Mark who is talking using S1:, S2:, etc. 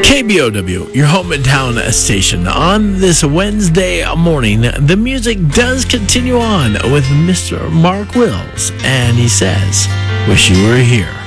S1: KBOW, your hometown station. On this Wednesday morning, the music does continue on with Mr. Mark Wills, and he says, "Wish you were here."